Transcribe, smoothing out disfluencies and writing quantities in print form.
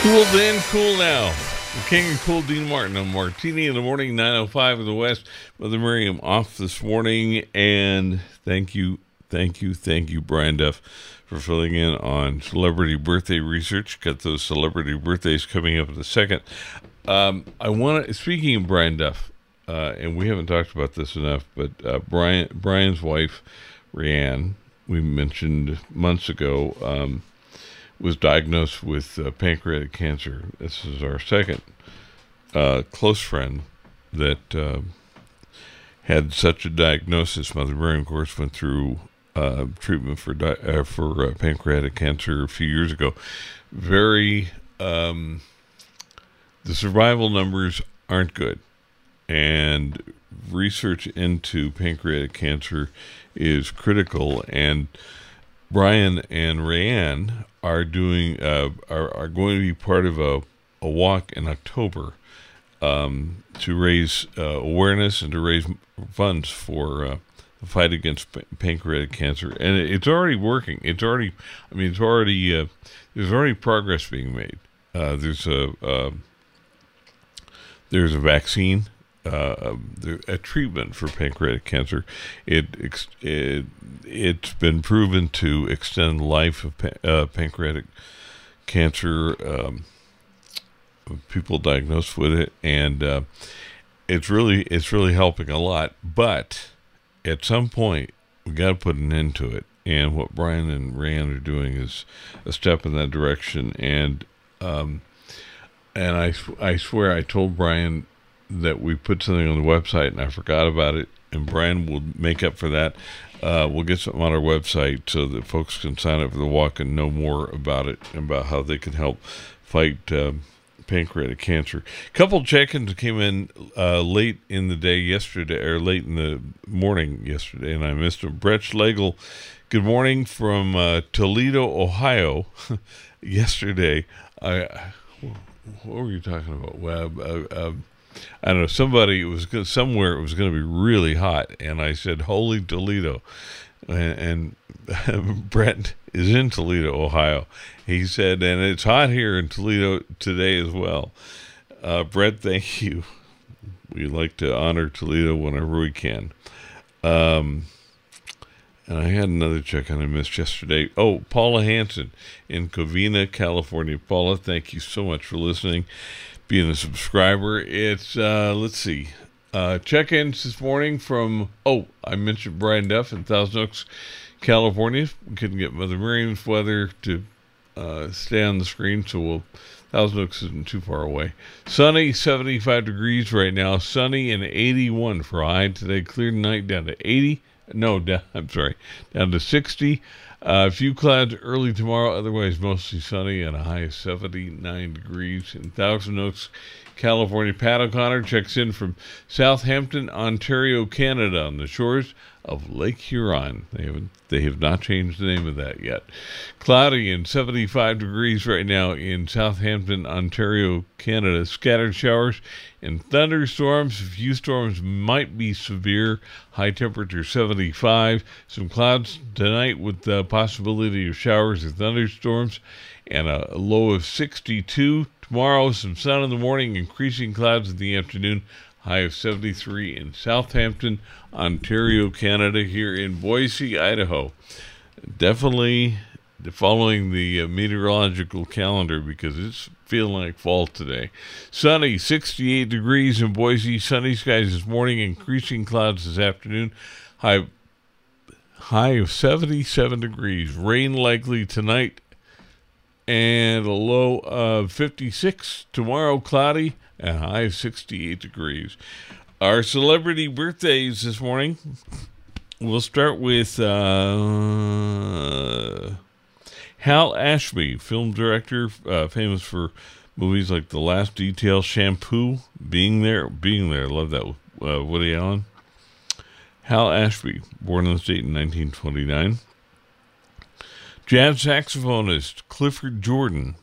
Cool then, cool now. The King and Cool, Dean Martin on Martini in the Morning, 9:05 in the West. Mother Miriam off this morning, and thank you, Brian Duff, for filling in on celebrity birthday research. Got those celebrity birthdays coming up in a second. Speaking of Brian Duff, and we haven't talked about this enough, but Brian's wife, Rhiann, we mentioned months ago, was diagnosed with pancreatic cancer. This is our second close friend that had such a diagnosis. Mother Miriam, of course, went through treatment for pancreatic cancer a few years ago. The survival numbers aren't good, and research into pancreatic cancer is critical. And Brian and Rhiann are going to be part of a walk in October to raise awareness and to raise funds for the fight against pancreatic cancer. And it's already working. There's already progress being made. There's a vaccine. A treatment for pancreatic cancer. It's been proven to extend the life of pancreatic cancer, people diagnosed with it, and it's really helping a lot. But at some point, we got to put an end to it. And what Brian and Rhiann are doing is a step in that direction. And I swear I told Brian that we put something on the website and I forgot about it, and Brian will make up for that. We'll get something on our website so that folks can sign up for the walk and know more about it and about how they can help fight pancreatic cancer. A couple check-ins came in late in the day yesterday, or late in the morning yesterday, and I missed them. Brett Schlegel, good morning from Toledo, Ohio. Yesterday, what were you talking about? I don't know, somewhere it was going to be really hot, and I said, holy Toledo. And Brett is in Toledo, Ohio. He said, and it's hot here in Toledo today as well. Brett, thank you. We like to honor Toledo whenever we can. And I had another check-in I missed yesterday. Oh, Paula Hansen in Covina, California. Paula, thank you so much for listening, being a subscriber. It's, let's see, check-ins this morning from, I mentioned Brian Duff in Thousand Oaks, California. We couldn't get Mother Miriam's weather to stay on the screen, so Thousand Oaks isn't too far away. Sunny, 75 degrees right now. Sunny and 81 for a high today. Clear tonight down to 80. Down to 60. A few clouds early tomorrow, otherwise mostly sunny, and a high of 79 degrees in Thousand Oaks, California. Pat O'Connor checks in from Southampton, Ontario, Canada, on the shores of Lake Huron. They have not changed the name of that yet. Cloudy and 75 degrees right now in Southampton, Ontario, Canada. Scattered showers and thunderstorms. A few storms might be severe. High temperature 75. Some clouds tonight with the possibility of showers and thunderstorms, and a low of 62. Tomorrow, some sun in the morning, increasing clouds in the afternoon. High of 73 in Southampton, Ontario, Canada. Here in Boise, Idaho. Definitely following the meteorological calendar, because it's feeling like fall today. Sunny, 68 degrees in Boise. Sunny skies this morning, increasing clouds this afternoon. High of 77 degrees. Rain likely tonight, and a low of 56. Tomorrow, cloudy, and high of 68 degrees. Our celebrity birthdays this morning. We'll start with Hal Ashby, film director, famous for movies like The Last Detail, Shampoo, Being There. Love that. Woody Allen. Hal Ashby, born in the state in 1929. Jazz saxophonist Clifford Jordan,